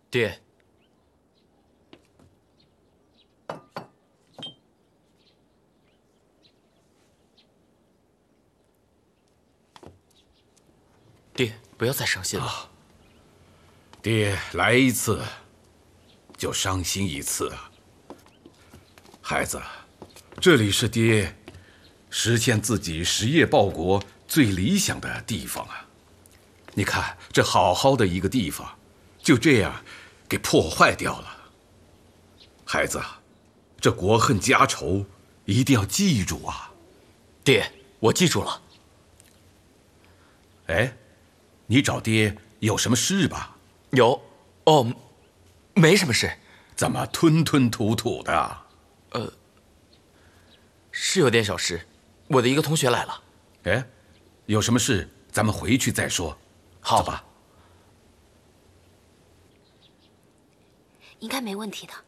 爹，爹，不要再伤心了。 爹来一次，就伤心一次啊。孩子，这里是爹实现自己实业报国最理想的地方啊！你看，这好好的一个地方，就这样给破坏掉了。孩子，这国恨家仇一定要记住啊！ 爹，我记住了。 哎，你找爹有什么事吧？ 有，哦，没什么事。 怎么吞吞吐吐的？ 是有点小事，我的一个同学来了。 哎，有什么事咱们回去再说。 好， 走吧。 应该没问题的。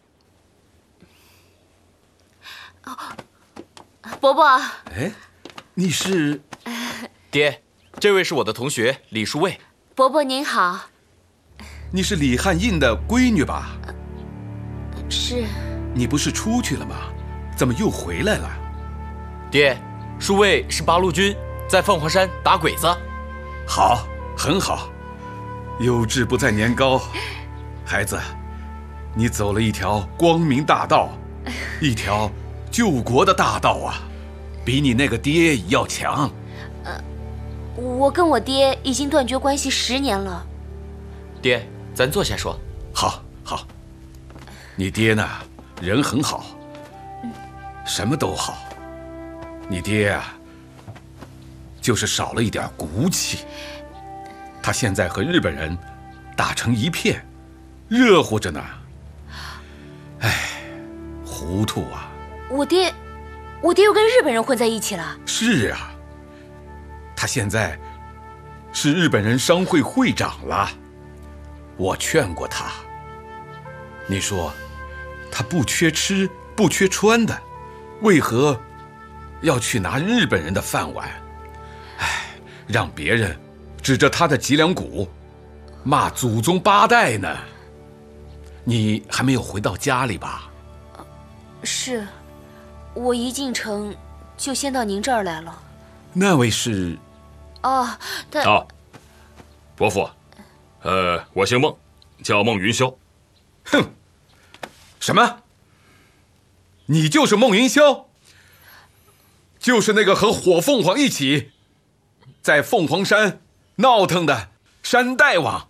哦，伯伯。 哎，你是？ 爹，这位是我的同学李淑卫。 伯伯您好。 你是李汉印的闺女吧？ 是。 你不是出去了吗？怎么又回来了？ 爹，淑卫是八路军，在凤凰山打鬼子。 好，很好。有志不在年高，孩子，你走了一条光明大道，一条救国的大道啊，比你那个爹要强。 我跟我爹已经断绝关系10年了。 爹，咱坐下说。 好，好。你爹呢，人很好，什么都好。你爹啊，就是少了一点骨气。他现在和日本人打成一片，热乎着呢。哎，糊涂啊！ 我爹又跟日本人混在一起了。 是啊，他现在是日本人商会会长了。我劝过他，你说他不缺吃不缺穿的，为何要去拿日本人的饭碗？哎，让别人指着他的脊梁骨骂祖宗8代呢。你还没有回到家里吧？ 是，我一进城就先到您这儿来了。 那位是？ 哦，他啊，伯父，我姓孟，叫孟云霄。 哼，什么？你就是孟云霄？就是那个和火凤凰一起在凤凰山闹腾的山大王？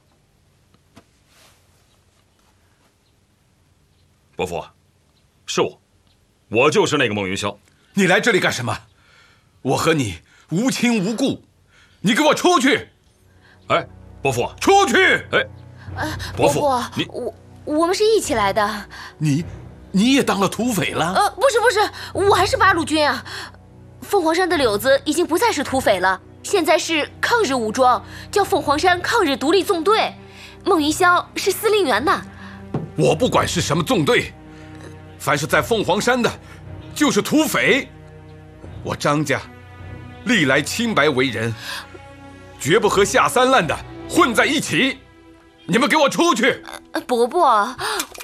伯父，是我就是那个孟云霄。 你来这里干什么？我和你无亲无故，你给我出去！ 哎，伯父， 出去！ 哎，伯父，你我们是一起来的。 你也当了土匪了？ 不是，我还是八路军啊。凤凰山的柳子已经不再是土匪了，现在是抗日武装，叫凤凰山抗日独立纵队。孟云霄是司令员呢。 我不管是什么纵队，凡是在凤凰山的，就是土匪。我张家历来清白为人，绝不和下三滥的混在一起。你们给我出去！ 伯伯，